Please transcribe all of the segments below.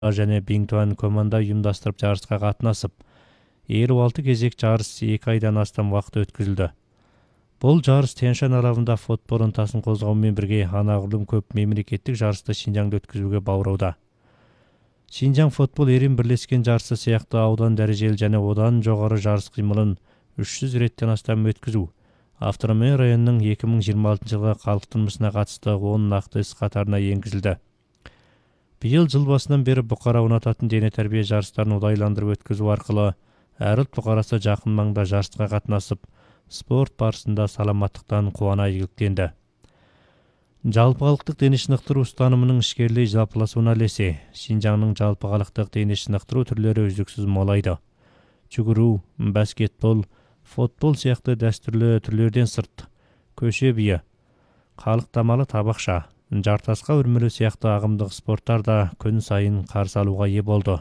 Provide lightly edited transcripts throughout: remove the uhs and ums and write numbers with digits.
және Бингтуан команда ұйымдастырып жарысқа қатынасып, 56 кезек жарыс 2 айдан астам уақыт өткізілді. Бұл жарыс Тянь-Шань алабында футбол ынтасын қозғаумен бірге анағұрлым көп мемлекеттік жарысты Шинжаңда өткізуге баулуда. Шинжаң футбол ерен бірлескен жарысы сияқты аудан дәрежелі және одан жоғары жарыс қимылын 300 реттен астам өткізу автономия районының 2026 жылғы халық тұрмысына қатысты 10 нақты іс қатарына енгізілді. Биыл жыл басынан бері бұқара ұнататын дене тәрбие жарыстарын ұдайландырып өткізу арқылы әр ұлт бұқарасы жақын маңда жарысқа қатынасып, спорт барысында саламаттықтан қуана игіліктенді. Жалпығалықтық дене шынықтыру ұстанымының ішкерлей жалпыласуына ілесе, Шинжаңның жалпығалықтық дене шынықтыру түрлері үздіксіз молайды. Жүгіру, баскетбол, футбол сияқты дәстүрлі түрлерден сырт, көше биі, қалықтамалы табақша, жартасқа үрмелі сияқты ағымдық спорттар да күн сайын қарсы алуға ие болды.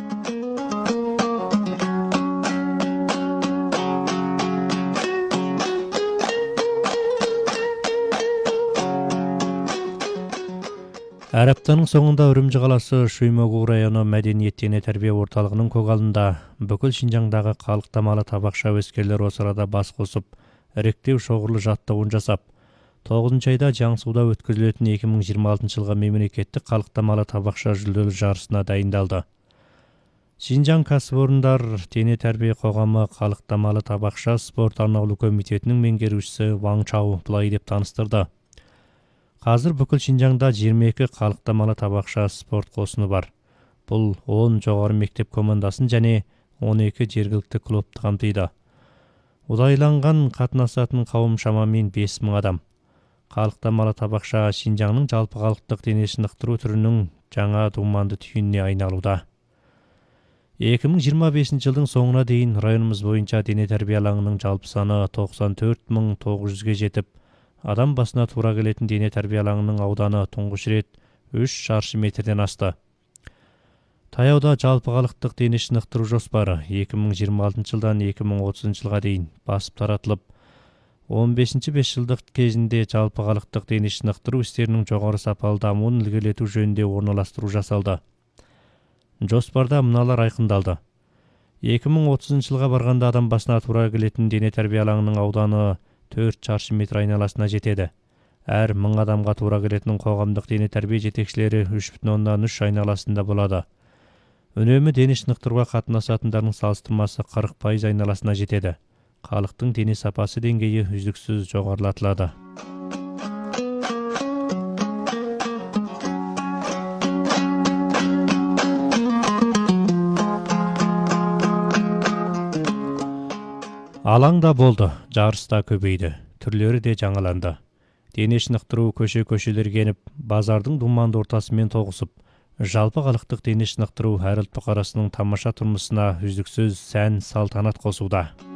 Әр аптаның соңында Үрімжі қаласы Шоймогу районы мәдениет дене тәрбие орталығының көгалында бүкіл Шинжаңдағы қалықтамалы табақша өскерлер осы арада бас қосып, іріктеу шоғырлы жаттығуын жасап, 9 айда Жаңсуда өткізілетін 2026 жылғы мемлекеттік қалықтамалы табақша жүлделі жарысына дайындалды. Шинжаң кәсіпорындар дене тәрбие қоғамы қалықтамалы табақша спорт арнаулы комитетінің меңгерушісі Ваң Чау былай деп таныстырды. Қазір бүкіл Шинжаңда 22 қалықтамалы табақша спорт қосыны бар. Бұл 10 жоғары мектеп командасын және 12 жергілікті клубты қамтиды. Ұдайланған қатынасатын қауым шамамен 5000 адам. Қалықтамалы табақша Шинжаңның жалпы халықтық дене шынықтыру түрінің жаңа думанды түйініне айналуда. 2025 жылдың соңына дейін районымыз бойынша дене тәрбие алаңының жалпы саны 94900-ге жетіп, адам басына тура келетін дене тәрбие алаңының ауданы тұңғыш рет 3 шаршы метрден асты. Таяуда жалпығалықтық дене шынықтыру жоспары 2026 жылдан 2030 жылға дейін басып таратылып, 15-5 жылдық кезінде жалпығалықтық дене шынықтыру істерінің жоғары сапалы дамуын ілгерілету жөнінде орналастыру жасалды. Жоспарда мыналар айқындалды. 2030 жылға барғанда адам басына тура келетін дене тәрбие алаңының ауданы 4 шаршы метр айналасына жетеді. Әр 1000 адамға тура келетін қоғамдық дене тәрбие жетекшілері 3,3 айналасында болады. Үнемі дене шынықтыруға қатынасатындардың салыстырмасы 40% айналасына жетеді. Халықтың дене сапасы деңгейі үздіксіз жоғарылатылады. Алаңда болды, жарыста көбейді, түрлері де жаңаланды. Дене шынықтыру көше-көшелерге еніп, базардың думанды ортасымен тоғысып, жалпы халықтық дене шынықтыру әр ұлт бұқарасының тамаша тұрмысына үздіксіз сән салтанат қосуда.